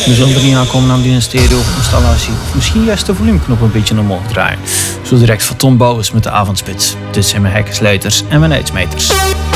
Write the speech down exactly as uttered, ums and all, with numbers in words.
We zullen er niet aankomen aan die stereo-installatie. Misschien juist de volumeknop een beetje omhoog draaien. Zo direct van Tom Bouwens met de avondspits. Dit zijn mijn hekkersleuters en mijn uitsmeters.